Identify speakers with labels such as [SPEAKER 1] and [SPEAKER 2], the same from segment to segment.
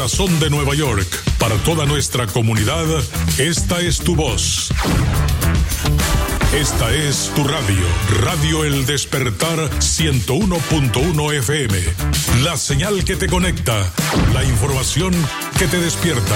[SPEAKER 1] Corazón de Nueva York, para toda nuestra comunidad, esta es tu voz. Esta es tu radio, Radio El Despertar 101.1 FM. La señal que te conecta, la información que te despierta.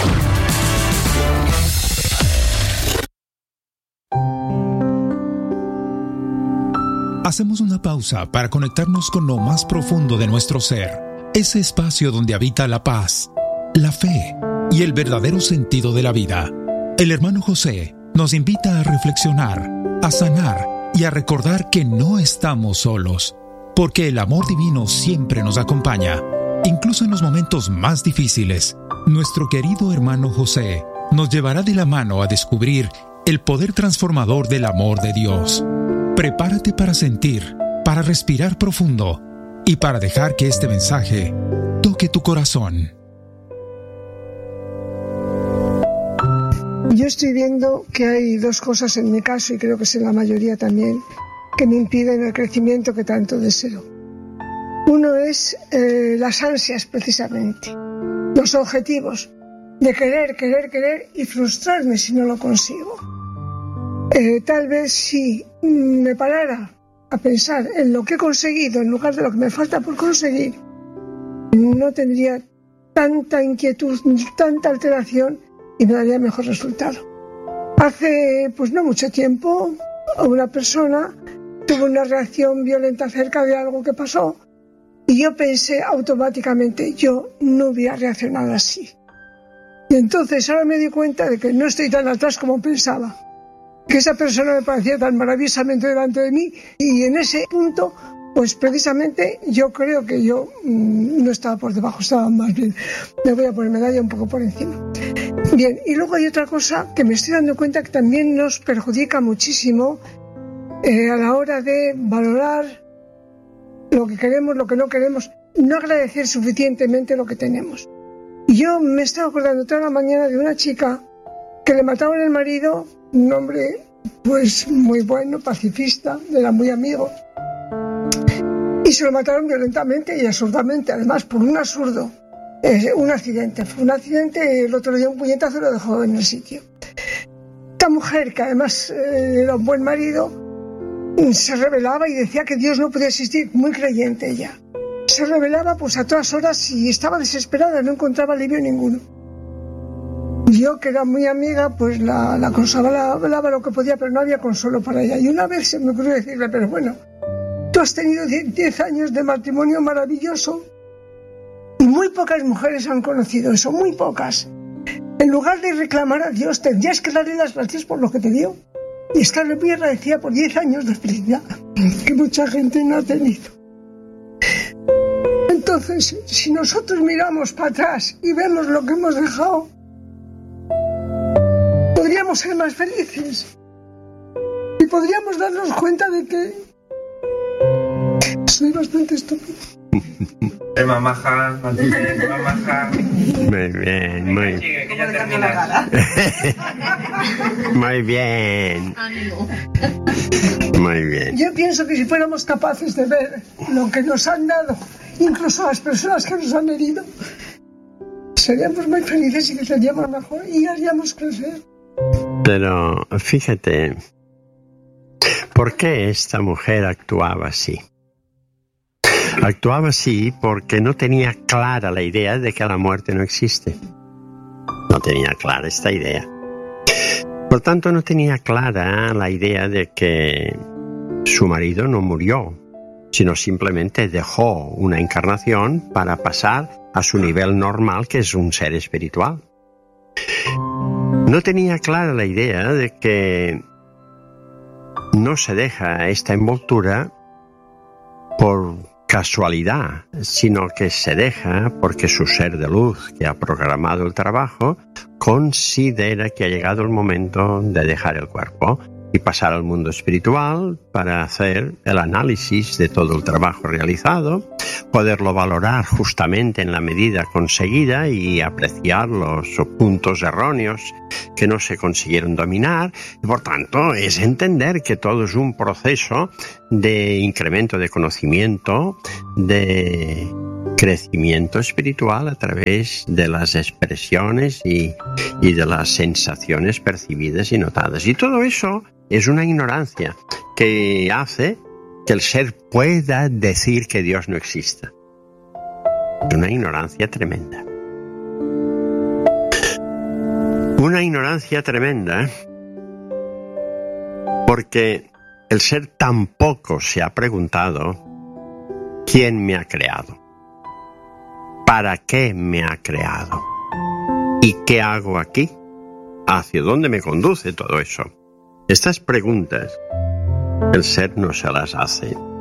[SPEAKER 2] Hacemos una pausa para conectarnos con lo más profundo de nuestro ser, ese espacio donde habita la paz, la fe y el verdadero sentido de la vida. El hermano José nos invita a reflexionar, a sanar y a recordar que no estamos solos, porque el amor divino siempre nos acompaña, incluso en los momentos más difíciles. Nuestro querido hermano José nos llevará de la mano a descubrir el poder transformador del amor de Dios. Prepárate para sentir, para respirar profundo y para dejar que este mensaje toque tu corazón.
[SPEAKER 3] Yo estoy viendo que hay dos cosas en mi caso, y creo que es en la mayoría también, que me impiden el crecimiento que tanto deseo. Uno es las ansias, precisamente, los objetivos de querer y frustrarme si no lo consigo. Tal vez si me parara a pensar en lo que he conseguido en lugar de lo que me falta por conseguir, no tendría tanta inquietud, tanta alteración, y me daría mejor resultado. Hace no mucho tiempo, una persona tuvo una reacción violenta acerca de algo que pasó, y yo pensé automáticamente, yo no hubiera reaccionado así. Y entonces ahora me di cuenta de que no estoy tan atrás como pensaba, que esa persona me parecía tan maravillosamente delante de mí, y en ese punto, precisamente yo creo que yo no estaba por debajo, estaba más bien, me voy a poner medalla un poco por encima. Bien, y luego hay otra cosa que me estoy dando cuenta que también nos perjudica muchísimo a la hora de valorar lo que queremos, lo que no queremos, no agradecer suficientemente lo que tenemos. Y yo me estaba acordando toda la mañana de una chica que le mataron al marido, un hombre muy bueno, pacifista, era muy amigo, y se lo mataron violentamente y absurdamente, además por un absurdo. Un accidente, fue un accidente, el otro le dio un puñetazo y lo dejó en el sitio. Esta mujer, que además era un buen marido, se rebelaba y decía que Dios no podía existir, muy creyente ella. Se rebelaba a todas horas y estaba desesperada, no encontraba alivio ninguno. Yo, que era muy amiga, la consolaba, hablaba lo que podía, pero no había consuelo para ella. Y una vez se me ocurrió decirle, pero bueno, tú has tenido 10 años de matrimonio maravilloso, y muy pocas mujeres han conocido eso, muy pocas. En lugar de reclamar a Dios, tendrías que darle las gracias por lo que te dio. Y estarle muy agradecida por 10 años de felicidad, que mucha gente no ha tenido. Entonces, si nosotros miramos para atrás y vemos lo que hemos dejado, podríamos ser más felices. Y podríamos darnos cuenta de que soy bastante estúpido.
[SPEAKER 4] Mamaja.
[SPEAKER 5] Muy bien, muy bien. Muy bien. Muy bien.
[SPEAKER 3] Yo pienso que si fuéramos capaces de ver lo que nos han dado, incluso las personas que nos han herido, seríamos muy felices y que seríamos mejor y haríamos crecer.
[SPEAKER 5] Pero fíjate, ¿por qué esta mujer actuaba así? Actuaba así porque no tenía clara la idea de que la muerte no existe. No tenía clara esta idea. Por tanto, no tenía clara la idea de que su marido no murió, sino simplemente dejó una encarnación para pasar a su nivel normal, que es un ser espiritual. No tenía clara la idea de que no se deja esta envoltura por casualidad, sino que se deja porque su ser de luz, que ha programado el trabajo, considera que ha llegado el momento de dejar el cuerpo y pasar al mundo espiritual para hacer el análisis de todo el trabajo realizado, poderlo valorar justamente en la medida conseguida y apreciar los puntos erróneos que no se consiguieron dominar. Y por tanto, es entender que todo es un proceso de incremento de conocimiento, de crecimiento espiritual a través de las expresiones y de las sensaciones percibidas y notadas. Y todo eso es una ignorancia que hace que el ser pueda decir que Dios no exista. Es una ignorancia tremenda. Una ignorancia tremenda porque el ser tampoco se ha preguntado ¿quién me ha creado? ¿Para qué me ha creado? ¿Y qué hago aquí? ¿Hacia dónde me conduce todo eso? Estas preguntas el ser no se las hace.